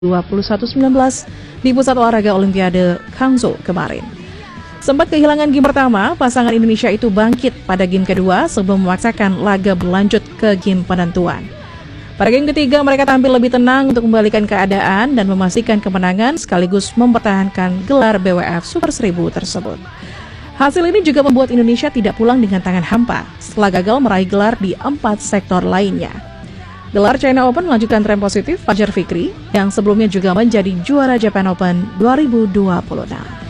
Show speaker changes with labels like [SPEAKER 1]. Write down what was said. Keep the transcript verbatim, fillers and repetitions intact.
[SPEAKER 1] dua puluh satu sembilan belas di Pusat Olahraga Olimpiade Hangzhou kemarin. Sempat kehilangan game pertama, pasangan Indonesia itu bangkit pada game kedua sebelum memaksakan laga berlanjut ke game penentuan. Pada game ketiga, mereka tampil lebih tenang untuk membalikan keadaan dan memastikan kemenangan sekaligus mempertahankan gelar B W F Super seribu tersebut. Hasil ini juga membuat Indonesia tidak pulang dengan tangan hampa setelah gagal meraih gelar di empat sektor lainnya. Gelar China Open melanjutkan tren positif Fajar Fikri yang sebelumnya juga menjadi juara Japan Open dua ribu dua puluh enam.